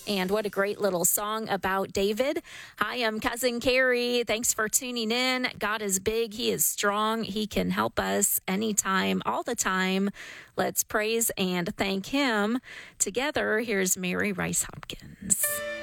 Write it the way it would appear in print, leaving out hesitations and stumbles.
And what a great little song about David. Hi, I'm Cousin Carrie. Thanks for tuning in. God is big. He is strong. He can help us anytime, all the time. Let's praise and thank him together. Here's Mary Rice Hopkins.